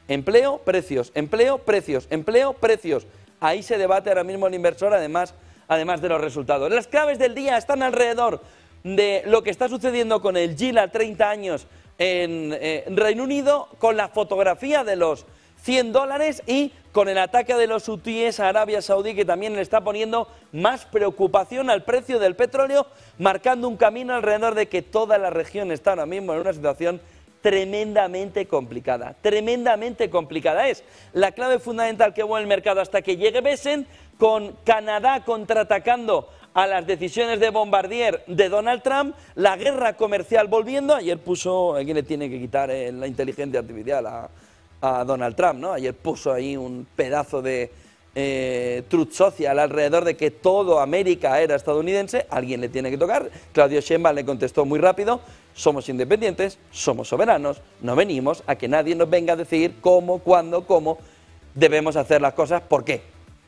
Empleo, precios, empleo, precios, empleo, precios. Ahí se debate ahora mismo el inversor, además de los resultados. Las claves del día están alrededor de lo que está sucediendo con el Gilt a 30 años en Reino Unido, con la fotografía de los $100 y con el ataque de los hutíes a Arabia Saudí, que también le está poniendo más preocupación al precio del petróleo, marcando un camino alrededor de que toda la región está ahora mismo en una situación tremendamente complicada. Tremendamente complicada. Es la clave fundamental que mueve el mercado hasta que llegue Besen, con Canadá contraatacando a las decisiones de Bombardier de Donald Trump, la guerra comercial volviendo. Ayer puso, ¿a quién le tiene que quitar la inteligencia artificial? A Donald Trump, ¿no? Ayer puso ahí un pedazo de truth social alrededor de que todo América era estadounidense. Alguien le tiene que tocar. Claudio Sheinbaum le contestó muy rápido: somos independientes, somos soberanos, no venimos a que nadie nos venga a decir cómo, cuándo, cómo debemos hacer las cosas, por qué.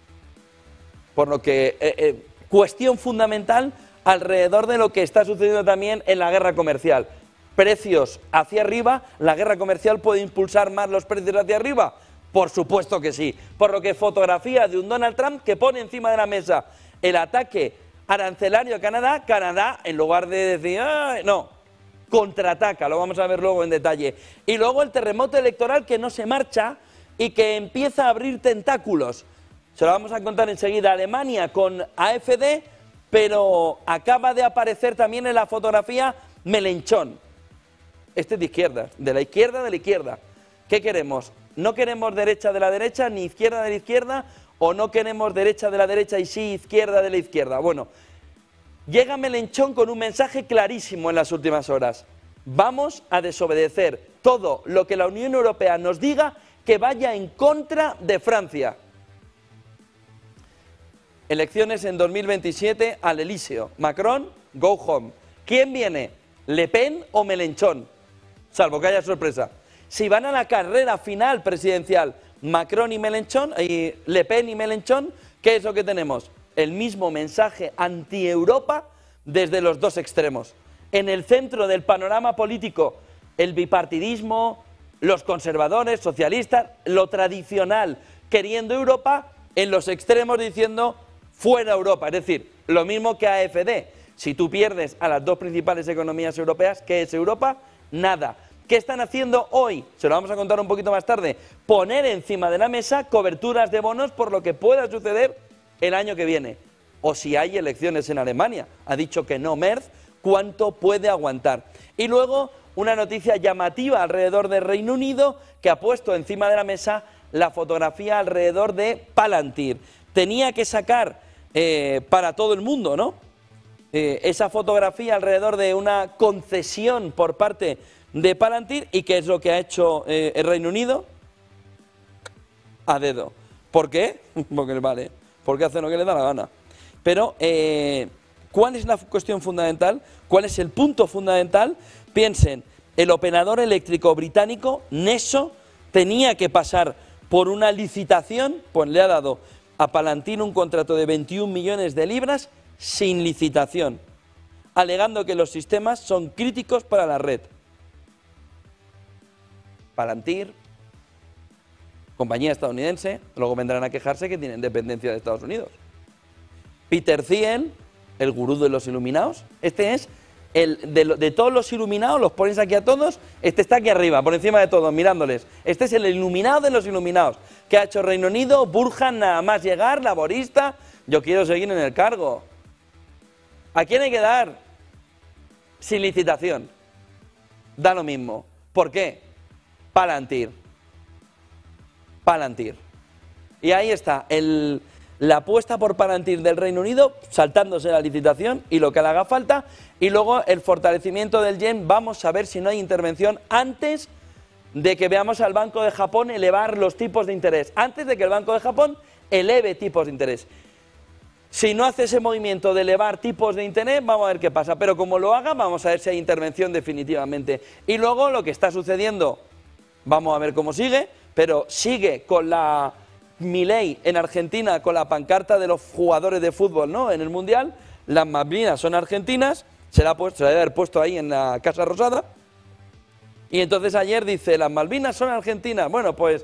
Por lo que, cuestión fundamental alrededor de lo que está sucediendo también en la guerra comercial. Precios hacia arriba, ¿la guerra comercial puede impulsar más los precios hacia arriba? Por supuesto que sí. Por lo que fotografía de un Donald Trump que pone encima de la mesa el ataque arancelario a Canadá. Canadá, en lugar de decir, no, contraataca, lo vamos a ver luego en detalle. Y luego el terremoto electoral que no se marcha y que empieza a abrir tentáculos. Se lo vamos a contar enseguida. Alemania con AfD, pero acaba de aparecer también en la fotografía Melenchón. Este es de izquierda, de la izquierda. ¿Qué queremos? ¿No queremos derecha de la derecha, ni izquierda de la izquierda? ¿O no queremos derecha de la derecha y sí izquierda de la izquierda? Bueno, llega Melenchón con un mensaje clarísimo en las últimas horas. Vamos a desobedecer todo lo que la Unión Europea nos diga que vaya en contra de Francia. Elecciones en 2027 al Elíseo. Macron, go home. ¿Quién viene? ¿Le Pen o Melenchón? Salvo que haya sorpresa. Si van a la carrera final presidencial Macron y Melenchón, y Le Pen y Melenchón, ¿qué es lo que tenemos? El mismo mensaje anti-Europa desde los dos extremos. En el centro del panorama político, el bipartidismo, los conservadores, socialistas, lo tradicional, queriendo Europa, en los extremos diciendo fuera Europa. Es decir, lo mismo que AfD. Si tú pierdes a las dos principales economías europeas, ¿qué es Europa? Nada. ¿Qué están haciendo hoy? Se lo vamos a contar un poquito más tarde. Poner encima de la mesa coberturas de bonos por lo que pueda suceder el año que viene. O si hay elecciones en Alemania. Ha dicho que no Merz, ¿cuánto puede aguantar? Y luego una noticia llamativa alrededor del Reino Unido, que ha puesto encima de la mesa la fotografía alrededor de Palantir. Tenía que sacar para todo el mundo, ¿no? Esa fotografía alrededor de una concesión por parte de Palantir. ¿Y qué es lo que ha hecho el Reino Unido? A dedo. ¿Por qué? Porque vale, porque hace lo que le da la gana. Pero, ¿cuál es la cuestión fundamental? ¿Cuál es el punto fundamental? Piensen, el operador eléctrico británico, Neso, tenía que pasar por una licitación, pues le ha dado a Palantir un contrato de 21 millones de libras sin licitación, alegando que los sistemas son críticos para la red. Palantir, compañía estadounidense, luego vendrán a quejarse que tienen dependencia de Estados Unidos. Peter Thiel, el gurú de los iluminados, este es el de todos los iluminados, los ponéis aquí a todos, este está aquí arriba, por encima de todos, mirándoles. Este es el iluminado de los iluminados. ¿Qué ha hecho Reino Unido? Burhan, nada más llegar, laborista, yo quiero seguir en el cargo. ¿A quién hay que dar? Sin licitación. Da lo mismo. ¿Por qué? Palantir. Palantir. Y ahí está, la apuesta por Palantir del Reino Unido, saltándose la licitación y lo que le haga falta, y luego el fortalecimiento del yen. Vamos a ver si no hay intervención antes de que veamos al Banco de Japón elevar los tipos de interés, antes de que el Banco de Japón eleve tipos de interés. Si no hace ese movimiento de elevar tipos de interés, vamos a ver qué pasa, pero como lo haga, vamos a ver si hay intervención definitivamente. Y luego lo que está sucediendo, vamos a ver cómo sigue, pero sigue con la Milei en Argentina, con la pancarta de los jugadores de fútbol, ¿no? En el Mundial, las Malvinas son argentinas, se la debe haber puesto ahí en la Casa Rosada, y entonces ayer dice, las Malvinas son argentinas. Bueno, pues